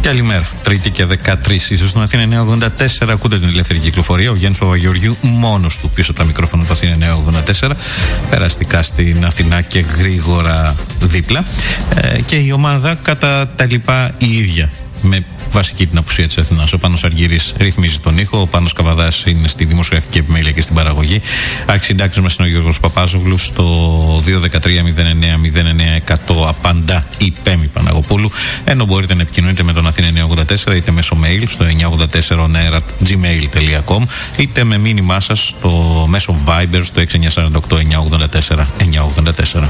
Καλημέρα. Τρίτη και 13 ίσως στην Αθήνα 984. Ακούτε την ελεύθερη κυκλοφορία. Ο Γιάννης Παπαγεωργίου μόνος του πίσω από τα μικρόφωνα του Αθήνα 984. Περαστικά στην Αθηνά και γρήγορα δίπλα. Και η ομάδα κατά τα λοιπά η ίδια. Με βασική την απουσία της Αθηνάς. Ο Πάνος Αργύρης ρυθμίζει τον ήχο. Ο Πάνος Καβαδάς είναι στη δημοσιογραφική επιμέλεια και στην παραγωγή. Αρχισυντάκτης μας είναι ο Γιώργος Παπάζογλου. Στο 213-09-09-100 απαντά η Πέμη Παναγοπούλου. Ενώ μπορείτε να επικοινωνείτε με τον Αθήνα 984 είτε μέσω mail στο 984onair@gmail.com είτε με μήνυμά σας στο μέσο Viber στο 6948-984-984.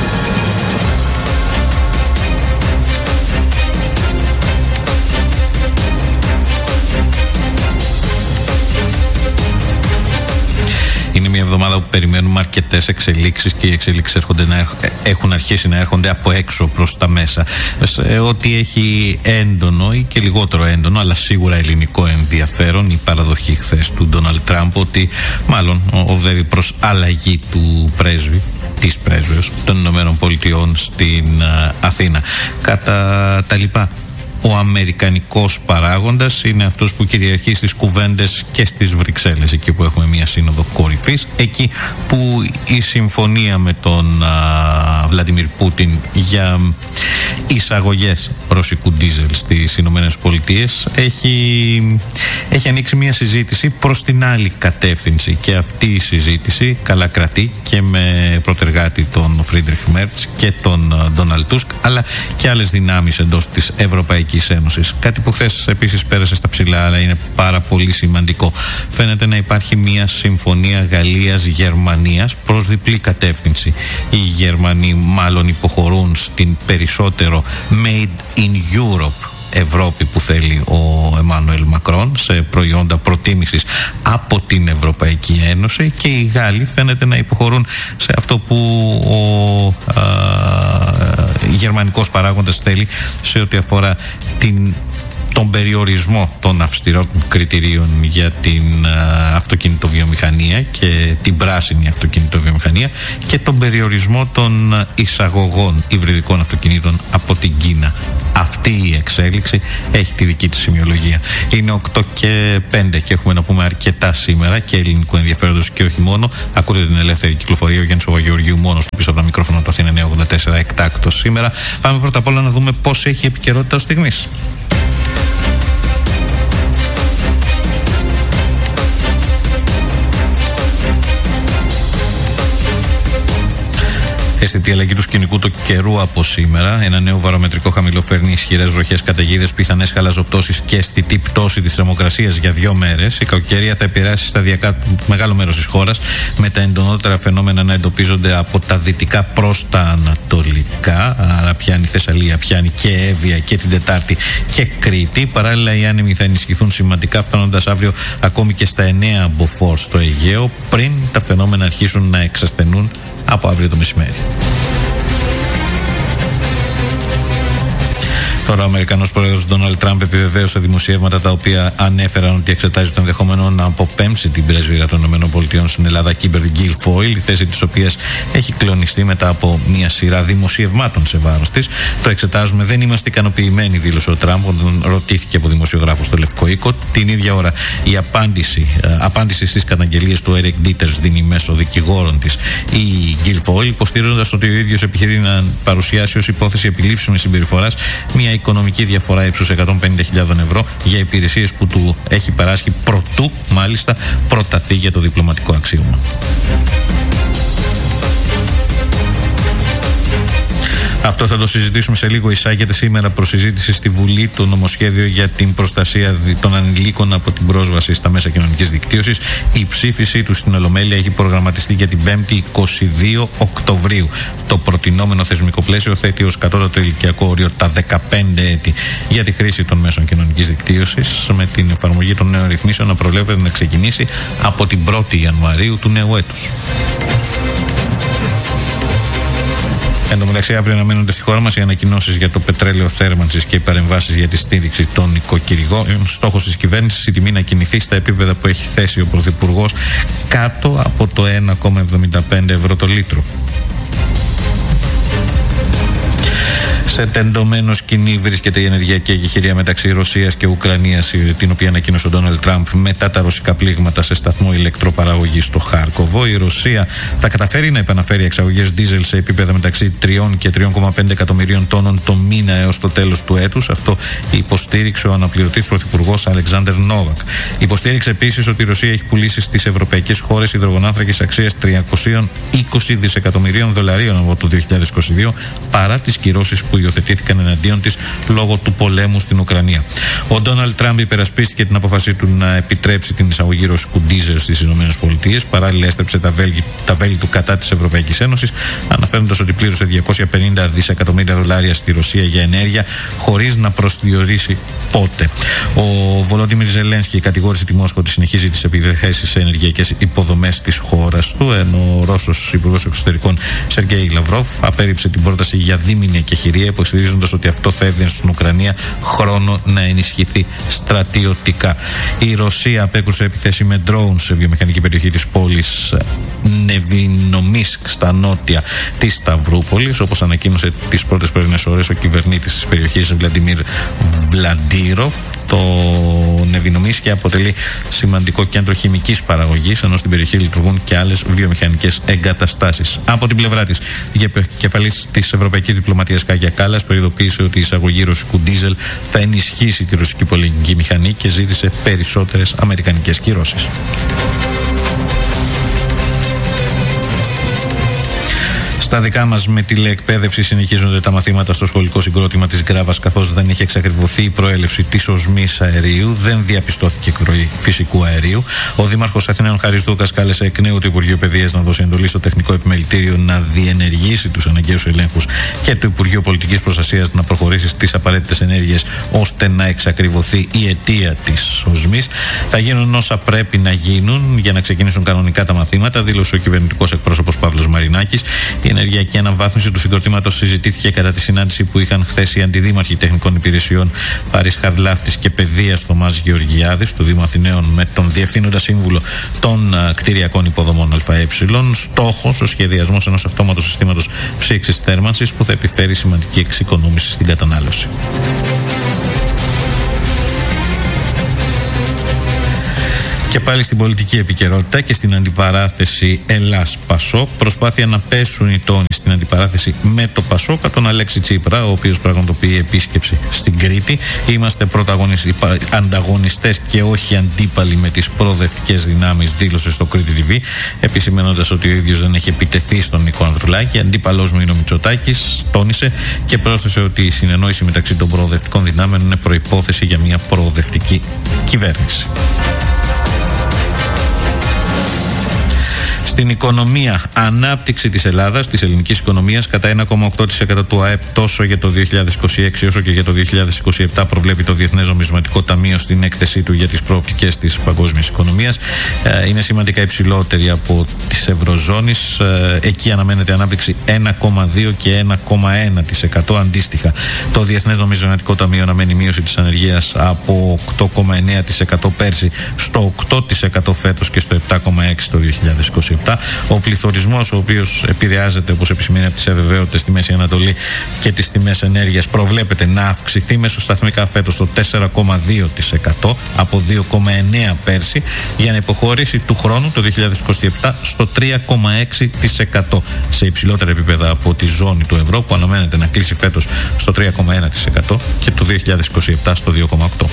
Είναι μια εβδομάδα που περιμένουμε αρκετές εξελίξεις και οι εξελίξεις έχουν αρχίσει να έρχονται από έξω προς τα μέσα. Σε ό,τι έχει έντονο ή και λιγότερο έντονο, αλλά σίγουρα ελληνικό ενδιαφέρον, η παραδοχή χθες του Ντόναλντ Τραμπ ότι μάλλον οδεύει προς αλλαγή του πρέσβη, της πρέσβεως των Ηνωμένων Πολιτειών στην Αθήνα. Κατά τα λοιπά, ο αμερικανικός παράγοντας είναι αυτός που κυριαρχεί στις κουβέντες και στις Βρυξέλλες, εκεί που έχουμε μια σύνοδο κορυφής, εκεί που η συμφωνία με τον Βλαντιμίρ Πούτιν για εισαγωγές ρωσικού ντίζελ στις Ηνωμένες Πολιτείες έχει ανοίξει μια συζήτηση προς την άλλη κατεύθυνση, και αυτή η συζήτηση καλά κρατεί και με προτεργάτη τον Φρίντριχ Μέρτς και τον Ντόναλντ Τούσκ, αλλά και άλλες δυνάμεις εντός της Ευρωπαϊκής Ένωσης. Κάτι που χθες επίσης πέρασε στα ψηλά, αλλά είναι πάρα πολύ σημαντικό. Φαίνεται να υπάρχει μια συμφωνία Γαλλίας-Γερμανίας προς διπλή κατεύθυνση. Οι Γερμανοί μάλλον υποχωρούν στην περισσότερο Made in Europe Ευρώπη που θέλει ο Εμμάνουελ Μακρόν σε προϊόντα προτίμησης από την Ευρωπαϊκή Ένωση, και οι Γάλλοι φαίνεται να υποχωρούν σε αυτό που ο γερμανικός παράγοντας θέλει σε ό,τι αφορά τον περιορισμό των αυστηρών κριτηρίων για την αυτοκινητοβιομηχανία και την πράσινη αυτοκινητοβιομηχανία και τον περιορισμό των εισαγωγών υβριδικών αυτοκινήτων από την Κίνα. Αυτή η εξέλιξη έχει τη δική της σημειολογία. Είναι 8 και 5 και έχουμε να πούμε αρκετά σήμερα και ελληνικού ενδιαφέροντος και όχι μόνο. Ακούτε την ελεύθερη κυκλοφορία. Ο Γιάννης Παπαγεωργίου μόνος του πίσω από τα μικρόφωνα του Αθήνα 984 εκτάκτος σήμερα. Πάμε πρώτα απ' όλα να δούμε πώς έχει επικαιρότητα ως στιγμής. Αισθητή αλλαγή του σκηνικού του καιρού από σήμερα. Ένα νέο βαρομετρικό χαμηλό φέρνει ισχυρές βροχές, καταιγίδες, πιθανές χαλαζοπτώσεις και αισθητή πτώση της θερμοκρασίας για 2 μέρες. Η κακοκαιρία θα επηρεάσει σταδιακά μεγάλο μέρος της χώρας, με τα εντονότερα φαινόμενα να εντοπίζονται από τα δυτικά προς τα ανατολικά. Άρα πιάνει Θεσσαλία, πιάνει και Εύβοια και την Τετάρτη και Κρήτη. Παράλληλα, οι άνεμοι θα ενισχυθούν σημαντικά, φτάνοντας αύριο ακόμη και στα 9 μποφόρ στο Αιγαίο, πριν τα φαινόμενα αρχίσουν να εξασθενούν από αύριο το μεσημέρι. Τώρα, ο Αμερικανός πρόεδρος Ντόναλντ Τραμπ επιβεβαίωσε δημοσιεύματα τα οποία ανέφεραν ότι εξετάζει το ενδεχόμενο να αποπέμψει την πρέσβυρα των ΗΠΑ στην Ελλάδα, Κίμπερλι Γκίλφοιλ, η θέση της οποίας έχει κλονιστεί μετά από μια σειρά δημοσιευμάτων σε βάρος της. Το εξετάζουμε, δεν είμαστε ικανοποιημένοι, δήλωσε ο Τραμπ όταν ρωτήθηκε από δημοσιογράφο στο Λευκό Οίκο. Την ίδια ώρα, η απάντηση στις καταγγελίες του Έρικ Ντίτερς δίνει μέσω δικηγόρων της η Γκίλφοιλ, υποστηρίζοντας ότι ο ίδιος επιχειρεί να παρουσιάσει ως υπόθεση επιλήψιμης συμπεριφοράς μια οικονομική διαφορά ύψους 150.000 ευρώ για υπηρεσίες που του έχει παράσχει προτού μάλιστα προταθεί για το διπλωματικό αξίωμα. Αυτό θα το συζητήσουμε σε λίγο. Εισάγεται σήμερα προς συζήτηση στη Βουλή το νομοσχέδιο για την προστασία των ανηλίκων από την πρόσβαση στα μέσα κοινωνικής δικτύωσης. Η ψήφιση του στην Ολομέλεια έχει προγραμματιστεί για την 5η 22 Οκτωβρίου. Το προτινόμενο θεσμικό πλαίσιο θέτει ως κατώτατο ηλικιακό όριο τα 15 έτη για τη χρήση των μέσων κοινωνικής δικτύωσης, με την εφαρμογή των νέων ρυθμίσεων να προβλέπεται να ξεκινήσει από την 1η Ιανουαρίου του νέου έτους. Εν τω μεταξύ, αύριο αναμένονται στη χώρα μας οι ανακοινώσεις για το πετρέλαιο θέρμανσης και οι παρεμβάσεις για τη στήριξη των οικοκυρηγών. Στόχος της κυβέρνησης η τιμή να κινηθεί στα επίπεδα που έχει θέσει ο Πρωθυπουργός, κάτω από το 1,75 ευρώ το λίτρο. Σε τεντωμένο σκηνή βρίσκεται η ενεργειακή εκεχηρία μεταξύ Ρωσίας και Ουκρανίας, την οποία ανακοίνωσε ο Ντόναλντ Τραμπ μετά τα ρωσικά πλήγματα σε σταθμό ηλεκτροπαραγωγής στο Χάρκοβο. Η Ρωσία θα καταφέρει να επαναφέρει εξαγωγές ντίζελ σε επίπεδα μεταξύ 3 και 3,5 εκατομμυρίων τόνων το μήνα έως το τέλος του έτους. Αυτό υποστήριξε ο αναπληρωτής πρωθυπουργός Αλεξάνδερ Νόβακ. Υποστήριξε επίσης ότι η Ρωσία έχει πουλήσει στις ευρωπαϊκές χώρες υδρογονάνθρακες αξίας 320 δισεκατομμυρίων δολαρίων από το 2022, παρά τις κυρώσεις που υιοθετήθηκαν εναντίον της λόγω του πολέμου στην Ουκρανία. Ο Ντόναλντ Τραμπ υπερασπίστηκε την απόφασή του να επιτρέψει την εισαγωγή ρωσικού ντίζελ στις ΗΠΑ. Παράλληλα, έστρεψε τα βέλη του κατά της Ευρωπαϊκής Ένωσης, αναφέροντας ότι πλήρωσε 250 δισεκατομμύρια δολάρια στη Ρωσία για ενέργεια, χωρίς να προσδιορίσει πότε. Ο Βολόντιμιρ Ζελένσκι κατηγόρησε τη Μόσχο ότι συνεχίζει τις επιθέσεις σε ενεργειακές υποδομές της χώρας του, ενώ ο Ρώσος Υπουργός Εξωτερικών Σεργέη Λαυρόφ απέρριψε την πρόταση για δίμηνη εκεχηρία, υποστηρίζοντας ότι αυτό θα έδινε στην Ουκρανία χρόνο να ενισχυθεί στρατιωτικά. Η Ρωσία απέκρουσε επιθέση με ντρόουν σε βιομηχανική περιοχή της πόλης Νεβινομίσκ στα νότια της Σταυρούπολης, όπως ανακοίνωσε τις πρώτες πρωινές ώρες ο κυβερνήτης της περιοχής Βλαντιμίρ Βλαντίροφ. Το Νεβινομίσκ αποτελεί σημαντικό κέντρο χημικής παραγωγής, ενώ στην περιοχή λειτουργούν και άλλες βιομηχανικές εγκαταστάσεις. Από την πλευρά της, η επικεφαλής της Ευρωπαϊκής Διπλωματίας Κάγια Κάλλας προειδοποίησε ότι η εισαγωγή ρωσικού ντίζελ θα ενισχύσει τη ρωσική πολεμική μηχανή και ζήτησε περισσότερες αμερικανικές κυρώσεις. Στα δικά μας με τηλεεκπαίδευση συνεχίζονται τα μαθήματα στο σχολικό συγκρότημα της Γκράβας, καθώς δεν έχει εξακριβωθεί η προέλευση της οσμής αερίου, δεν διαπιστώθηκε εκροή φυσικού αερίου. Ο Δήμαρχος Αθηναίων Χάρης Δούκας κάλεσε εκ νέου το Υπουργείο Παιδείας να δώσει εντολή στο Τεχνικό Επιμελητήριο να διενεργήσει τους αναγκαίους ελέγχους και το Υπουργείο Πολιτικής Προστασίας να προχωρήσει στις απαραίτητες ενέργειες ώστε να εξακριβωθεί η αιτία της οσμής. Θα γίνουν όσα πρέπει να γίνουν για να ξεκινήσουν κανονικά τα μαθήματα, δήλωσε ο κυβερνητικός εκπρόσωπος Παύλος Μαρινάκης. Η ενεργειακή αναβάθμιση του συγκροτήματος συζητήθηκε κατά τη συνάντηση που είχαν χθες οι αντιδήμαρχοι τεχνικών υπηρεσιών Πάρης Χαρλάφτης και Παιδείας Θωμάς Γεωργιάδης του Δήμου Αθηναίων με τον Διευθύνοντα Σύμβουλο των Κτηριακών Υποδομών ΑΕ. Στόχος ο σχεδιασμός ενός αυτόματου συστήματος ψήξης θέρμανσης που θα επιφέρει σημαντική εξοικονόμηση στην κατανάλωση. Και πάλι στην πολιτική επικαιρότητα και στην αντιπαράθεση Ελλάς-Πασόκ, προσπάθεια να πέσουν οι τόνοι στην αντιπαράθεση με το Πασόκ από τον Αλέξη Τσίπρα, ο οποίος πραγματοποιεί επίσκεψη στην Κρήτη. Είμαστε ανταγωνιστές και όχι αντίπαλοι με τις προοδευτικές δυνάμεις, δήλωσε στο Κρήτη TV, επισημαίνοντας ότι ο ίδιος δεν έχει επιτεθεί στον Νικό Ανδρουλάκη. Αντίπαλός μου είναι ο Μητσοτάκης, τόνισε, και πρόσθεσε ότι η συνεννόηση μεταξύ των προοδευτικών δυνάμεων είναι προϋπόθεση για μια προοδευτική κυβέρνηση. Στην οικονομία, ανάπτυξη της Ελλάδας, της ελληνικής οικονομίας κατά 1,8% του ΑΕΠ τόσο για το 2026 όσο και για το 2027 προβλέπει το Διεθνές Νομισματικό Ταμείο στην έκθεσή του για τις προοπτικές της παγκόσμιας οικονομίας. Είναι σημαντικά υψηλότερη από της Ευρωζώνης. Εκεί αναμένεται ανάπτυξη 1,2 και 1,1% αντίστοιχα. Το Διεθνές Νομισματικό Ταμείο αναμένει μείωση της ανεργίας από 8,9% πέρσι στο 8% φέτος και στο 7,6% το 2027. Ο πληθωρισμός, ο οποίος επηρεάζεται, όπως επισημαίνει, από τις αβεβαιότητες στη Μέση Ανατολή και τις τιμές ενέργειας, προβλέπεται να αυξηθεί μεσοσταθμικά φέτος στο 4,2% από 2,9% πέρσι, για να υποχωρήσει του χρόνου το 2027 στο 3,6%, σε υψηλότερα επίπεδα από τη ζώνη του ευρώ που αναμένεται να κλείσει φέτος στο 3,1% και το 2027 στο 2,8%.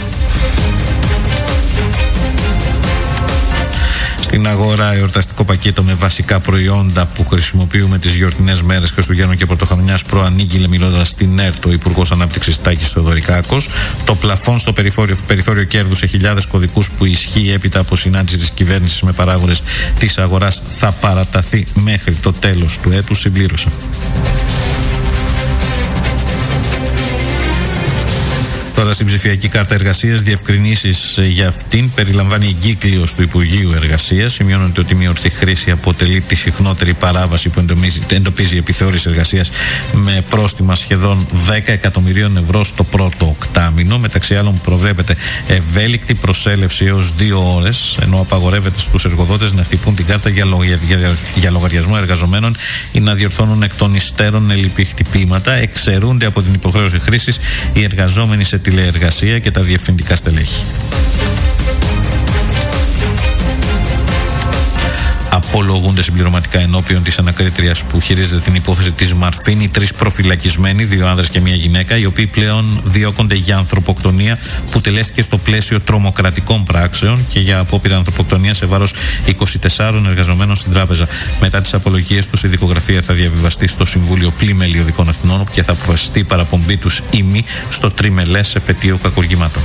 Στην αγορά, εορταστικό πακέτο με βασικά προϊόντα που χρησιμοποιούμε τις γιορτινές μέρες Χριστουγέννων και Πρωτοχρονιάς προανήγγειλε, μιλώντας στην ΕΡΤ, ο Υπουργός Ανάπτυξης Τάκης Θεοδωρικάκος. Το πλαφόν στο περιθώριο κέρδους σε χιλιάδες κωδικούς που ισχύει έπειτα από συνάντηση της κυβέρνησης με παράγοντες της αγοράς θα παραταθεί μέχρι το τέλος του έτους, συμπλήρωσε. Τώρα στην ψηφιακή κάρτα εργασίας, διευκρινήσεις για αυτήν περιλαμβάνει εγκύκλειος του Υπουργείου Εργασίας. Σημειώνεται ότι μια ορθή χρήση αποτελεί τη συχνότερη παράβαση που εντοπίζει η επιθεώρηση εργασίας με πρόστιμα σχεδόν 10 εκατομμυρίων ευρώ στο πρώτο οκτάμηνο. Μεταξύ άλλων, προβλέπεται ευέλικτη προσέλευση έως 2 ώρες, ενώ απαγορεύεται στους εργοδότες να χτυπούν την κάρτα για λογαριασμό εργαζομένων ή να διορθώνουν εκ των υστέρων ελλειπή χτυπήματα. Εξαιρούνται από την υποχρέωση χρήσης οι εργαζόμενοι σε τηλεεργασία και τα διευθυντικά στελέχη. Απολογούνται συμπληρωματικά ενώπιον της ανακρίτριας που χειρίζεται την υπόθεση της Μαρφίν οι 3 προφυλακισμένοι, 2 άνδρες και 1 γυναίκα, οι οποίοι πλέον διώκονται για ανθρωποκτονία που τελέστηκε στο πλαίσιο τρομοκρατικών πράξεων και για απόπειρα ανθρωποκτονία σε βάρος 24 εργαζομένων στην τράπεζα. Μετά τις απολογίες τους, η δικογραφία θα διαβιβαστεί στο Συμβούλιο Πλημελιωδικών Ευθυνών και θα αποφασιστεί η παραπομπή τους ή μη στο τριμελές εφετείο κακουργημάτων.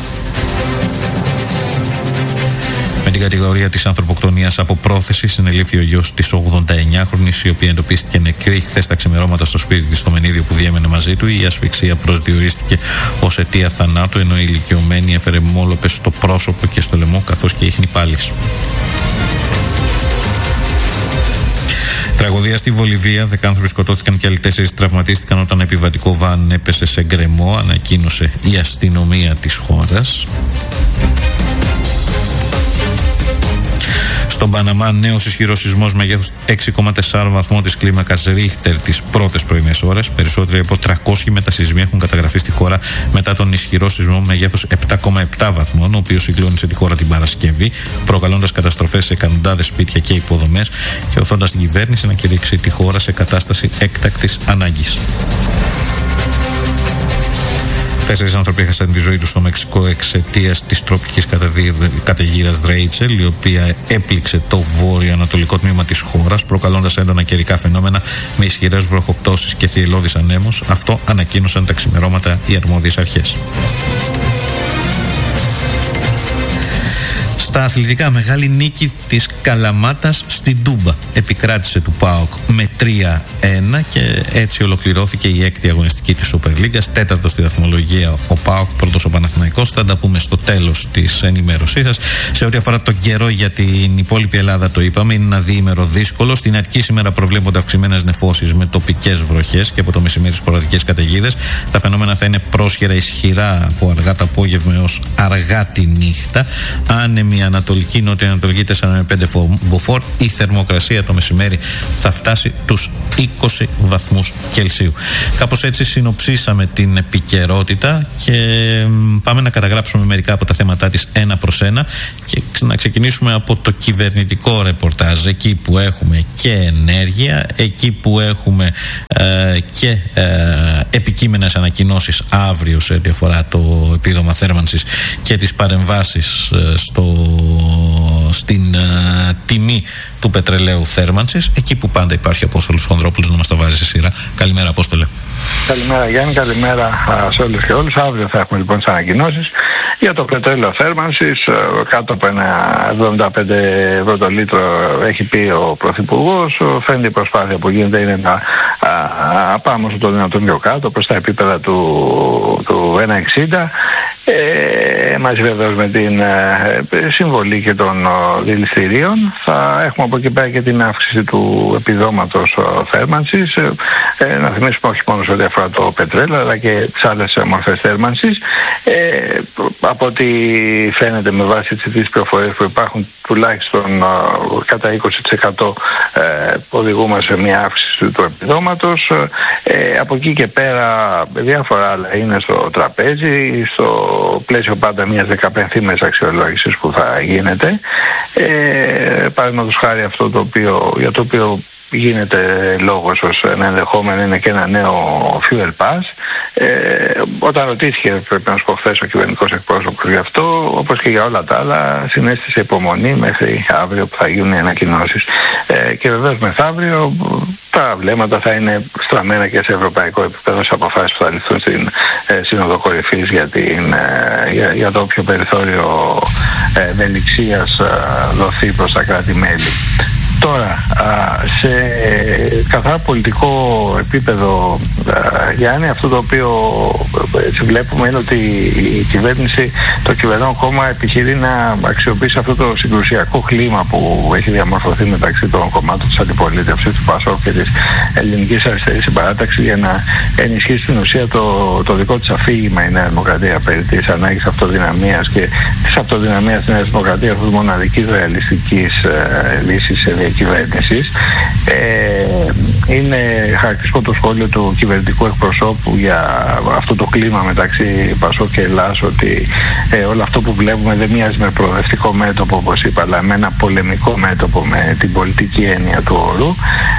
Με την κατηγορία της ανθρωποκτονίας από πρόθεση συνελήφθη ο γιος της 89χρονης, η οποία εντοπίστηκε νεκρή χθες τα ξημερώματα στο σπίτι της στο Μενίδιο που διέμενε μαζί του. Η ασφυξία προσδιορίστηκε ως αιτία θανάτου, ενώ η ηλικιωμένη έφερε μόλοπες στο πρόσωπο και στο λαιμό, καθώς και ίχνη πάλης. Τραγωδία στη Βολιβία. 10 άνθρωποι σκοτώθηκαν και άλλοι 4 τραυματίστηκαν όταν επιβατικό βαν έπεσε σε γκρεμό, ανακοίνωσε η αστυνομία της χώρας. Στον Παναμά, νέος ισχυρός σεισμός μεγέθους 6,4 βαθμό της κλίμακας Ρίχτερ τις πρώτες πρωινές ώρες. Περισσότεροι από 300 μετασεισμοί έχουν καταγραφεί στη χώρα μετά τον ισχυρό σεισμό μεγέθους 7,7 βαθμών, ο οποίος συγκλώνησε τη χώρα την Παρασκευή, προκαλώντας καταστροφές σε εκατοντάδες σπίτια και υποδομές και οθώντας την κυβέρνηση να κηρύξει τη χώρα σε κατάσταση έκτακτης ανάγκης. 4 άνθρωποι έχασαν τη ζωή τους στο Μεξικό εξαιτίας της τροπικής καταιγίδας Ρέιτσελ, η οποία έπληξε το βόρειο-ανατολικό τμήμα της χώρας, προκαλώντας έντονα καιρικά φαινόμενα με ισχυρές βροχοπτώσεις και θυελλώδεις ανέμους. Αυτό ανακοίνωσαν τα ξημερώματα οι αρμόδιες αρχές. Στα αθλητικά, μεγάλη νίκη της Καλαμάτας στην Τούμπα. Επικράτησε του ΠΑΟΚ με 3-1 και έτσι ολοκληρώθηκε η 6η αγωνιστική της Σούπερ Λίγκας. 4ο στη βαθμολογία ο ΠΑΟΚ, πρώτος ο Παναθηναϊκός. Θα τα πούμε στο τέλος της ενημέρωσής σας. Σε ό,τι αφορά τον καιρό για την υπόλοιπη Ελλάδα, το είπαμε, είναι ένα διήμερο δύσκολο. Στην αρχική σήμερα προβλέπονται αυξημένες νεφώσεις με τοπικές βροχές και από το μεσημέρι σποραδικές καταιγίδες. Τα φαινόμενα θα είναι πρόσχερα ισχυρά από αργά το απόγευμα έως αργά τη νύχτα. Άνεμη ανατολική, νότια-ανατολική 4 με 5 μποφόρ. Η θερμοκρασία το μεσημέρι θα φτάσει τους 20 βαθμούς Κελσίου. Κάπως έτσι συνοψίσαμε την επικαιρότητα και πάμε να καταγράψουμε μερικά από τα θέματά της ένα προς ένα και να ξεκινήσουμε από το κυβερνητικό ρεπορτάζ, εκεί που έχουμε και ενέργεια, εκεί που έχουμε και επικείμενες ανακοινώσεις αύριο σε ό,τι αφορά το επίδομα θέρμανσης και τις παρεμβάσεις στην τιμή του πετρελαίου θέρμανσης, εκεί που πάντα υπάρχει Απόστολος Χονδρόπουλος να μας τα βάζει σε σειρά. Καλημέρα, Απόστολε. Καλημέρα Γιάννη, καλημέρα σε όλους και όλους. Αύριο θα έχουμε λοιπόν τις ανακοινώσεις για το πετρέλαιο θέρμανσης. Κάτω από ένα 75 ευρώ το λίτρο έχει πει ο Πρωθυπουργός. Φαίνεται η προσπάθεια που γίνεται είναι να πάμε όσο το δυνατόν πιο κάτω προς τα επίπεδα του 1,60. Μαζί βεβαίως με την συμβολή και των δηληστηρίων θα έχουμε από εκεί πέρα και την αύξηση του επιδόματος θέρμανσης. Να θυμίσουμε όχι μόνο σε ό,τι αφορά το πετρέλαιο αλλά και τις άλλες μορφές θέρμανσης. Από ό,τι φαίνεται με βάση τις πληροφορίες που υπάρχουν, τουλάχιστον κατά 20% οδηγούμε σε μια αύξηση του επιδόματος. Από εκεί και πέρα διάφορα άλλα είναι στο τραπέζι, στο πλαίσιο πάντα μιας 15ήμερης αξιολόγησης που θα γίνεται. Παραδείγματος χάρη αυτό για το οποίο γίνεται λόγος ως ένα ενδεχόμενο είναι και ένα νέο fuel pass. Όταν ρωτήθηκε, πρέπει να σου πω, χθες ο κυβερνητικός εκπρόσωπος γι' αυτό, όπως και για όλα τα άλλα, συνέστησε υπομονή μέχρι αύριο που θα γίνουν οι ανακοινώσεις. Και βεβαίως μεθαύριο τα βλέμματα θα είναι στραμμένα και σε ευρωπαϊκό επίπεδο σε αποφάσεις που θα ληφθούν στην Σύνοδο Κορυφής για το όποιο περιθώριο ευελιξίας δοθεί προς τα κράτη-μέλη. Τώρα, σε καθαρά πολιτικό επίπεδο, Γιάννη, αυτό το οποίο βλέπουμε είναι ότι η κυβέρνηση, το κυβερνών κόμμα επιχειρεί να αξιοποιήσει αυτό το συγκρουσιακό κλίμα που έχει διαμορφωθεί μεταξύ των κομμάτων της αντιπολίτευσης, του ΠΑΣΟΚ και της Ελληνικής Αριστερής Συμπαράταξης, για να ενισχύσει στην ουσία το δικό της αφήγημα η Νέα Δημοκρατία περί της ανάγκης αυτοδυναμίας και της αυτοδυναμίας της Νέας Δημοκρατίας ως μοναδικής ρεαλιστικής λύσης διακυβέρνησης. Είναι χαρακτηριστικό το σχόλιο του κυβερνητικού εκπροσώπου για αυτό το κλίμα μεταξύ ΠΑΣΟΚ και Ελλάς, ότι όλο αυτό που βλέπουμε δεν μοιάζει με προοδευτικό μέτωπο, όπως είπα, αλλά με ένα πολεμικό μέτωπο με την πολιτική έννοια του όρου.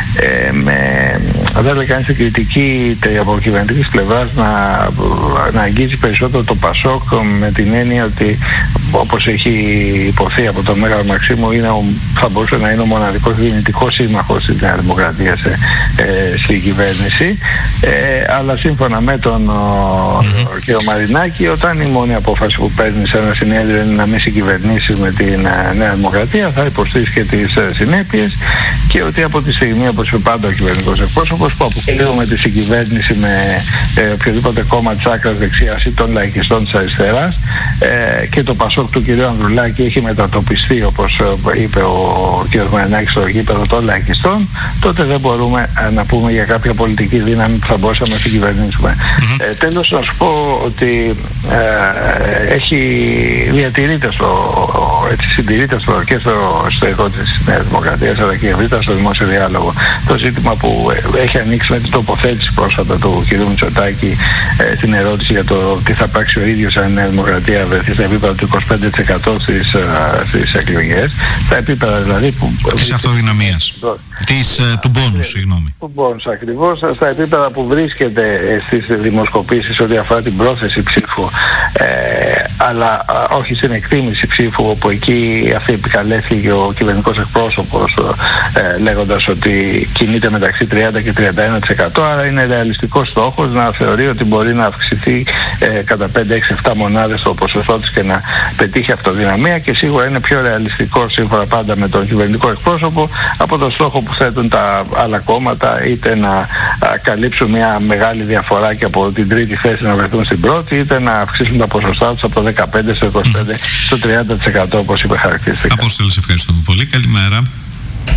Δεν λέει κανείς την κριτική από κυβερνητικής πλευράς να αγγίζει περισσότερο το ΠΑΣΟΚ, με την έννοια ότι, όπως έχει υποθεί από τον Μέγαρο Μαξίμου, θα μπορούσε να είναι ο μοναδικός δυνητικός σύμμαχος της Νέας Δημοκρατίας στην κυβέρνηση, αλλά σύμφωνα με τον κ. Μαρινάκη, όταν η μόνη απόφαση που παίρνει σε ένα συνέδριο είναι να μην συγκυβερνήσει με την Νέα Δημοκρατία, θα υποστήσει και τις συνέπειες, και ότι από τη στιγμή, όπως είπε πάντα ο κυβερνητικός εκπρόσωπος, που αποκλείουμε τη συγκυβέρνηση με οποιοδήποτε κόμμα της άκρας δεξιάς ή των λαϊκιστών της αριστεράς, και το ΠΑΣΟΚ του κ. Ανδρουλάκη έχει μετατοπιστεί, όπως είπε ο κ. Μαρινάκης, στο γήπεδο των λαϊκιστών, τότε δεν μπορούμε να πούμε για κάποια πολιτική δύναμη που θα μπορούσαμε να συγκυβερνήσουμε. Τέλος, να σου πω ότι διατηρείται συντηρείται και στο εσωτερικό της Νέας Δημοκρατίας, αλλά και ευρύτερα στο δημόσιο διάλογο, το ζήτημα που έχει ανοίξει με την τοποθέτηση πρόσφατα του κ. Μητσοτάκη στην ερώτηση για το τι θα πράξει ο ίδιος αν η Νέα Δημοκρατία βρεθεί στα επίπεδα του 25% στις εκλογές, στα επίπεδα δηλαδή της αυτοδυναμίας, του μπόνους, συγγνώμη. Του μπόνους ακριβώς, στα επίπεδα που βρίσκεται στις δημοσκοπήσεις ό,τι αφορά την πρόθεση ψήφου, αλλά όχι στην εκτίμηση ψήφου, όπου εκεί αυτή επικαλέθηκε ο κυβερνητικός εκπρόσωπος, λέγοντας ότι κινείται μεταξύ 30 και 31%, άρα είναι ρεαλιστικός στόχος να θεωρεί ότι μπορεί να αυξηθεί κατά 5-6-7 μονάδες το ποσοστό της και να πετύχει αυτοδυναμία, και σίγουρα είναι πιο ρεαλιστικό, σύμφωνα πάντα με τον κυβερνητικό εκπρόσωπο, από το στόχο που θέτουν τα άλλα κόμματα, είτε να καλύψουν μια μεγάλη διαφορά και από την τρίτη θέση να βρεθούν στην πρώτη, είτε να αυξήσουν τα ποσοστά τους από το 15% στο 25% στο 30%, όπως είπε χαρακτηριστικά. Απόστολε, ευχαριστούμε πολύ. Καλημέρα.